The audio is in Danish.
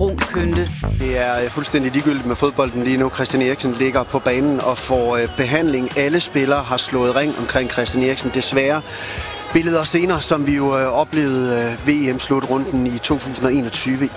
brun kønte. Det er fuldstændig ligegyldigt med fodbolden lige nu. Christian Eriksen ligger på banen og får behandling. Alle spillere har slået ring omkring Christian Eriksen, desværre. Billeder senere, som vi jo oplevede VM-slutrunden i 2021